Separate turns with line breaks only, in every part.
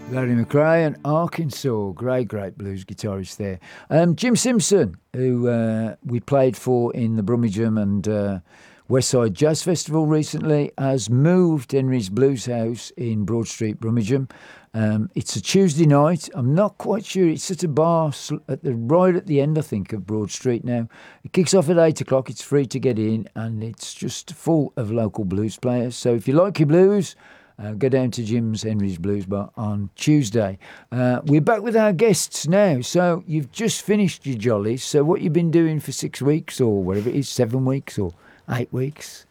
Larry McRae and Arkansas, great blues guitarist there. Jim Simpson, who we played for in the Brummagem and Westside Jazz Festival recently, has moved Henry's Blues House in Broad Street, Brummagem. It's a Tuesday night. I'm not quite sure. It's at a bar right at the end, I think, of Broad Street now. It kicks off at 8 o'clock. It's free to get in, and it's just full of local blues players. So if you like your blues, go down to Jim's Henry's Blues Bar on Tuesday. We're back with our guests now. So you've just finished your jollies. So what you've been doing for 6 weeks or whatever it is, 7 weeks or 8 weeks?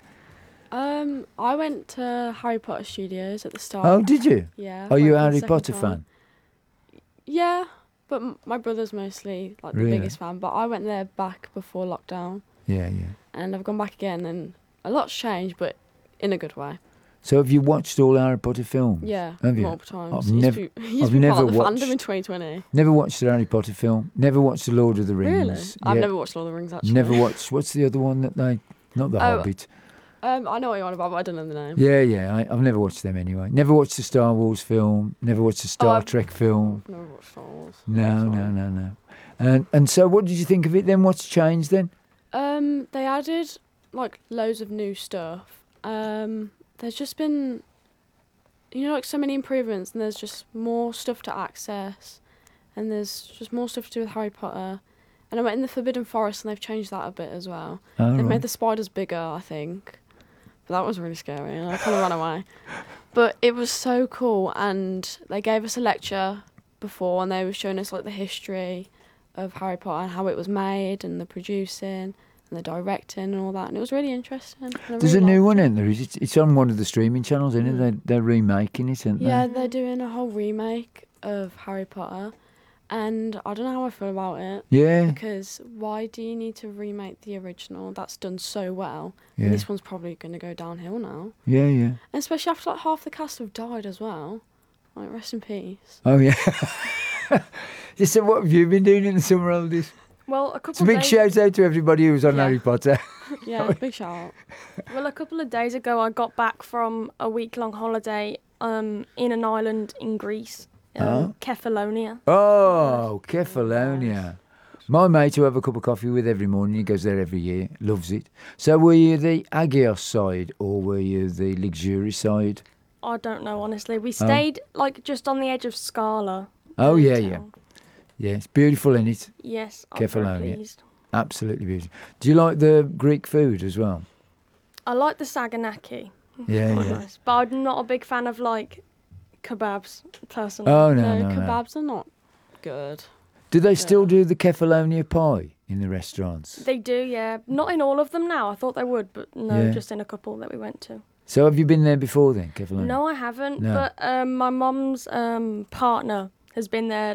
I went to Harry Potter Studios at the start.
Oh, did you?
Yeah.
Are you a Harry Potter fan?
Yeah, but my brother's mostly like the
Really?
biggest fan. But I went there back before lockdown.
Yeah.
And I've gone back again, and a lot's changed, but in a good way.
So have you watched all Harry Potter films?
Yeah,
have you?
multiple times.
I've never
part of the
watched
fandom in 2020.
Never watched the Harry Potter film. Never watched the Lord of the Rings.
Really? I've never watched Lord of the Rings actually.
Never watched. What's the other one that they? Not the Hobbit.
I know what you're on about, but I don't know the name.
Yeah. I've never watched them anyway. Never watched the Star Wars film. Never watched the Star Trek film.
I've never watched Star Wars.
No. And so, what did you think of it then? What's changed then?
They added like loads of new stuff. There's just been, like so many improvements, and there's just more stuff to access, and there's just more stuff to do with Harry Potter. And I went in the Forbidden Forest, and they've changed that a bit as well.
Oh,
they've
right.
made the spiders bigger, I think. But that was really scary, and I kind of ran away. But it was so cool, and they gave us a lecture before, and they were showing us like the history of Harry Potter and how it was made, and the producing, and the directing, and all that. And it was really interesting.
There's a new one, isn't there? It's on one of the streaming channels, isn't it? They're remaking it, aren't they?
Yeah, they're doing a whole remake of Harry Potter. And I don't know how I feel about it.
Yeah.
Because why do you need to remake the original? That's done so well.
Yeah.
And this one's probably going to go downhill now.
Yeah.
And especially after like half the cast have died as well. Like, rest in peace.
Oh, yeah. So what have you been doing in the summer holidays?
Well,
It's a big shout out to everybody who's on Harry Potter.
Yeah, big shout out.
Well, a couple of days ago, I got back from a week-long holiday in an island in Greece. Kefalonia.
Oh, Kefalonia. My mate who I have a cup of coffee with every morning, he goes there every year, loves it. So were you the Agios side or were you the Luxury side?
I don't know, honestly. We stayed like just on the edge of Scala.
Oh, yeah. Yeah, it's beautiful, isn't it?
Yes, I'm very pleased.
Absolutely beautiful. Do you like the Greek food as well?
I like the Saganaki.
Yeah.
Nice. But I'm not a big fan of like kebabs, personally.
Oh, no.
Kebabs are not good.
Do they still do the Kefalonia pie in the restaurants?
They do, yeah. Not in all of them now. I thought they would, but no,
Yeah.
just in a couple that we went to.
So have you been there before then, Kefalonia?
No, I haven't.
No.
But my mum's partner has been there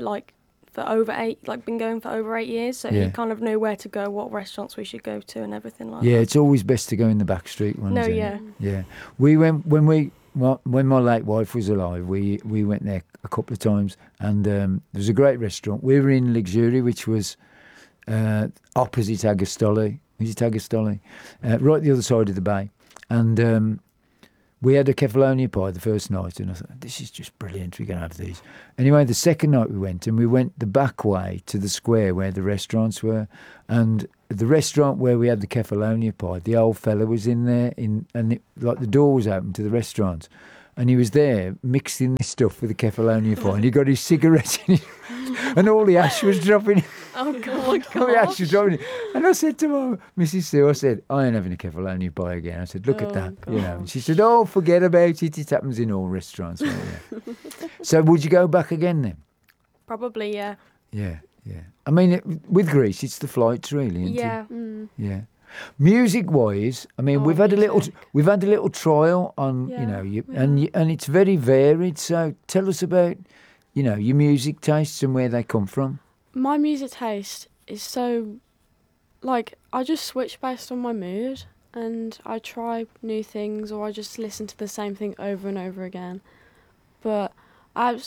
been going for over 8 years. So he kind of knew where to go, what restaurants we should go to, and everything like that.
Yeah, it's always best to go in the back street ones.
No,
isn't
yeah.
it? Yeah. We went when my late wife was alive. We went there a couple of times, and there was a great restaurant. We were in Luxury, which was opposite Agostoli. Is it Agostoli? Right the other side of the bay, and we had a Kefalonia pie the first night, and I thought, this is just brilliant, we're going to have these. Anyway, the second night we went the back way to the square where the restaurants were, and the restaurant where we had the Kefalonia pie, the old fella was in there, the door was open to the restaurant, and he was there mixing this stuff with the Kefalonia pie, and he got his cigarette in it, and all the ash was dropping.
Oh, God.
All the ash was dropping. And I said to Mrs. Sue, I ain't having a Kefalonia pie again. I said, look at that.
God.
And she said, oh, forget about it. It happens in all restaurants. So would you go back again then?
Probably, yeah.
Yeah. I mean, with Greece, it's the flights really, isn't
Yeah.
it?
Mm.
Yeah. Music-wise, I mean, we've had a little trial on, and it's very varied. So tell us about, your music tastes and where they come from.
My music taste is so, I just switch based on my mood, and I try new things, or I just listen to the same thing over and over again. But there's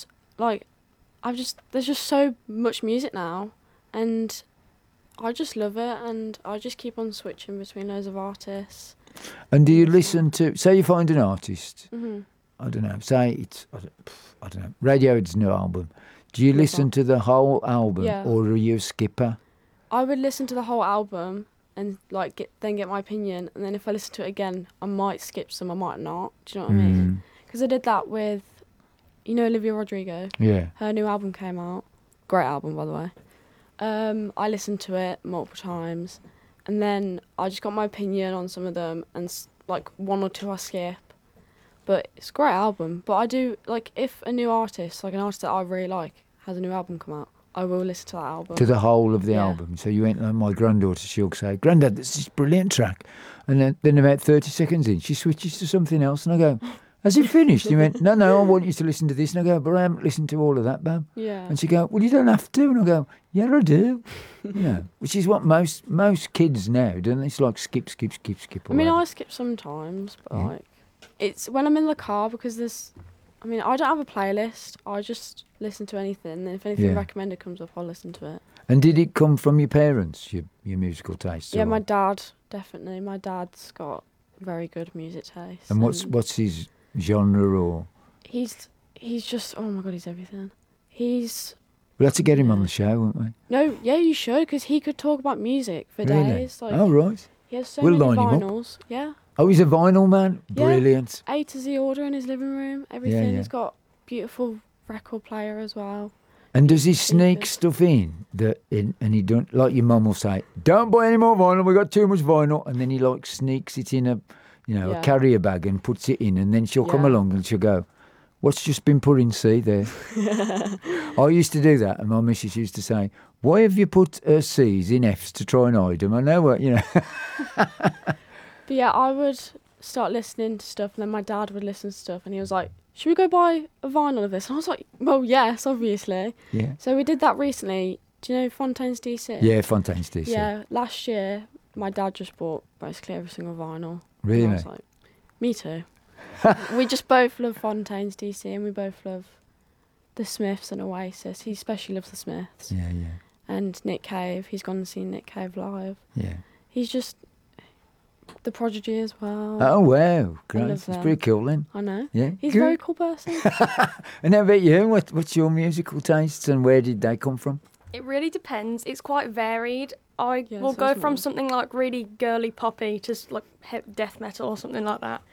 just so much music now, and I just love it, and I just keep on switching between loads of artists.
And do you listen to, say you find an artist,
Mm-hmm.
I don't know, say it's, I don't know, Radiohead's new album. Do you listen to the whole album,
Yeah.
or are you a skipper?
I would listen to the whole album and like then get my opinion, and then if I listen to it again, I might skip some, I might not. Do you know what I mean? Because I did that with, Olivia Rodrigo.
Yeah.
Her new album came out. Great album, by the way. I listened to it multiple times, and then I just got my opinion on some of them, and like one or two I skip. But it's a great album. But I do, like, if a new artist, like an artist that I really like, has a new album come out, I will listen to that album.
To the whole of the
Yeah.
album. So you went like my granddaughter, she'll say, Grandad, this is a brilliant track. And then about 30 seconds in, she switches to something else. And I go, has it finished? He went, no, I want you to listen to this. And I go, but I haven't listened to all of that, Bam.
Yeah.
And she go, well, you don't have to. And I go, yeah, I do. Which is what most kids now, don't they? It's like skip.
I mean,
whatever.
I skip sometimes, but like, it's when I'm in the car because I don't have a playlist. I just listen to anything. And if anything
Yeah.
recommended comes up, I'll listen to it.
And did it come from your parents, your musical taste?
Yeah,
or-
my dad, definitely. My dad's got very good music taste.
And what's his genre or...
He's just, oh my God, he's everything.
We'll have to get him on the show, won't we?
No, yeah, you should, because he could talk about music for
Really?
days. Like,
Oh, right.
he has so
We'll
many
line him up.
vinyls. Yeah.
Oh, he's a vinyl man?
Yeah.
Brilliant.
A to Z order in his living room, everything.
yeah.
He's got beautiful record player as well.
And does he
He's
sneak
good.
stuff in and he don't, like your mum will say, don't buy any more vinyl, we got too much vinyl, and then he like sneaks it in a
Yeah.
carrier bag and puts it in, and then she'll come
Yeah.
along and she'll go, what's just been put in C there? I used to do that, and my missus used to say, why have you put C's in F's to try and hide them? I know what,
But yeah, I would start listening to stuff, and then my dad would listen to stuff, and he was like, should we go buy a vinyl of this? And I was like, well, yes, obviously.
Yeah.
So we did that recently. Do you know Fontaine's DC?
Yeah, Fontaine's DC.
Yeah, last year, my dad just bought basically every single vinyl.
Really?
And I was like, me too. We just both love Fontaine's DC, and we both love the Smiths and Oasis. He especially loves the Smiths.
Yeah.
And Nick Cave. He's gone and seen Nick Cave live.
Yeah.
He's just the Prodigy as well.
Oh, wow. Great.
love
It's
them.
pretty cool then.
I know.
Yeah.
He's
good.
a very cool person.
And how about you? What's your musical tastes and where did they come from?
It really depends. It's quite varied. I
Yeah,
will
so
go
is
from
mine.
something like really girly poppy to like death metal or something like that.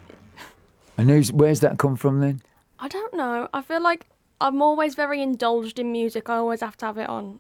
And where's that come from then?
I don't know. I feel like I'm always very indulged in music. I always have to have it on.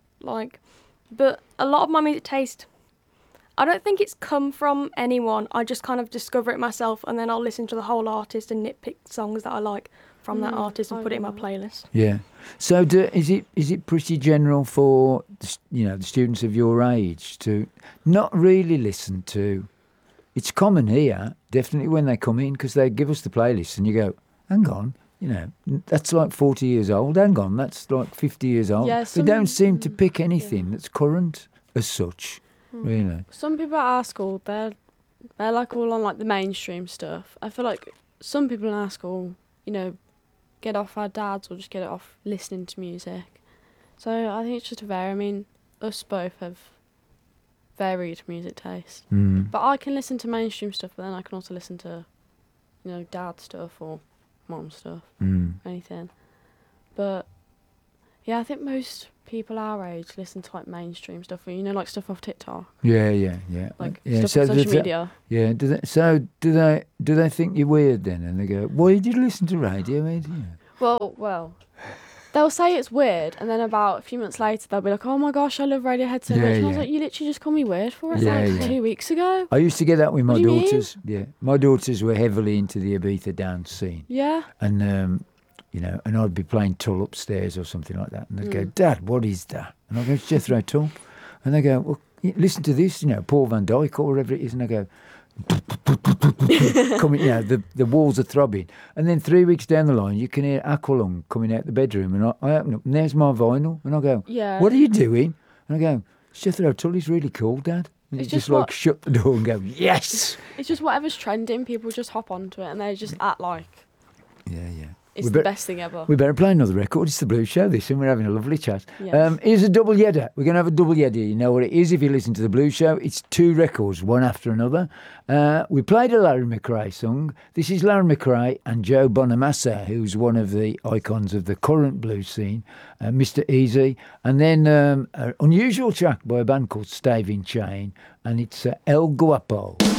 But a lot of my music taste, I don't think it's come from anyone. I just kind of discover it myself, and then I'll listen to the whole artist and nitpick songs that I like from that artist and
I
put it in my
know.
playlist.
Yeah. So is it pretty general for the students of your age to not really listen to? It's common here, definitely when they come in, because they give us the playlist and you go, hang on, that's like 40 years old. Hang on, that's like 50 years old.
Yeah,
They don't seem to pick anything that's current as such, really.
Some people at our school, they're like all on like the mainstream stuff. I feel like some people in our school, get off our dads or just get it off listening to music. So I think it's just a vary. I mean, us both have varied music taste.
Mm.
But I can listen to mainstream stuff, but then I can also listen to, dad stuff or mom stuff, anything. But yeah, I think most people our age listen to like mainstream stuff, or like stuff off TikTok,
Yeah.
like
yeah.
stuff on social
does
media.
Yeah. Do they think you're weird then? And they go, why did you listen to Radiohead? Yeah.
Well, they'll say it's weird, and then about a few months later, they'll be like, "Oh my gosh, I love Radiohead so
Yeah,
much." And I was
yeah.
like, "You literally just called me weird for it
Yeah,
like
yeah.
2 weeks ago."
I used to get that with my
What do you mean?
daughters. Yeah, my daughters were heavily into the Ibiza dance scene,
Yeah,
and and I'd be playing Tull upstairs or something like that, and they'd
Mm.
go, "Dad, what is that?" And I go, "It's Jethro Tull," and they go, "Well, listen to this, Paul Van Dyke or whatever it is," and I go, coming, the walls are throbbing, and then 3 weeks down the line, you can hear Aqualung coming out the bedroom, and I open up, and there's my vinyl, and I go,
yeah.
"What are you doing?" And I go, "It's Jethro Tull. He's really cool, Dad." And
It's
you just
just
like shut the door and go, "Yes."
It's just whatever's trending, people just hop onto it, and they just act like.
Yeah.
It's the best thing ever.
We better play another record. It's the Blues Show, this, and we're having a lovely chat.
Yes.
Here's a double yedder. We're going to have a double yedder. You know what it is if you listen to the Blues Show. It's 2 records, one after another. We played a Larry McRae song. This is Larry McRae and Joe Bonamassa, who's one of the icons of the current blues scene, Mr. Easy. And then an unusual track by a band called Staving Chain, and it's El Guapo.